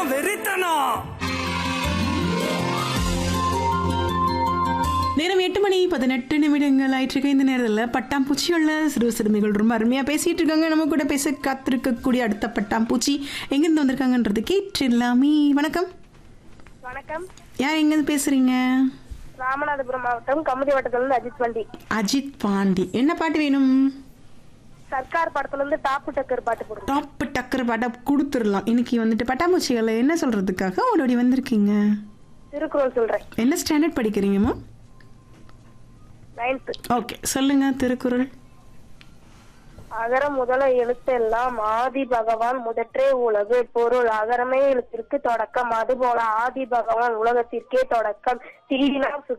வெறித்தனம். நேரம் 8:18 ஆயிட்டிருக்கு. இந்த நேரத்தில் பட்டாம்பூச்சியுள்ள சிறு சிறுமிகள் ரொம்ப அருமையாக பேசிகிட்டு இருக்காங்க. நம்ம கூட பேச காத்திருக்கக்கூடிய அடுத்த பட்டாம்பூச்சி எங்கேருந்து வந்திருக்காங்கன்றது கேட்டுலாமே. வணக்கம். வணக்கம். யார் எங்கேருந்து பேசுகிறீங்க? ராமநாதபுரம் மாவட்டம் கமுதி வட்டத்திலிருந்து அஜித் பாண்டி. அஜித் பாண்டி, என்ன பாட்டு வேணும்? சர்க்கார் படத்துல இருந்து டாப்பு டக்கர் பாட்டு போடுறோம். டாப்பு டக்கர் பாட்டை கொடுத்துடலாம். இன்னைக்கு வந்துட்டு பட்டாம்பூச்சிகளை என்ன சொல்கிறதுக்காக ஓடோடி வந்திருக்கீங்க? திருக்குறள் சொல்றேன். என்ன ஸ்டாண்டர்ட் படிக்கிறீங்கம்மா? 9th. ஓகே, சொல்லுங்க திருக்குறள். அகர முதல எழுத்தெல்லாம் ஆதி பகவான் முதற்றே உலகு பொருள். அகரமே எழுத்திற்கு தொடக்கம், அதுபோல ஆதி பகவான் உலகத்திற்கே தொடக்கம். தீயினால்